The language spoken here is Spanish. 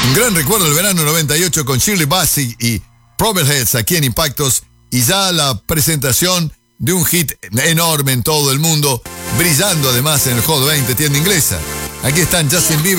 Un gran recuerdo del verano 98 con Shirley Bassey y Propelheads aquí en Impactos, y ya la presentación de un hit enorme en todo el mundo, brillando además en el Hot 20 tienda inglesa. Aquí están Justin Bieber.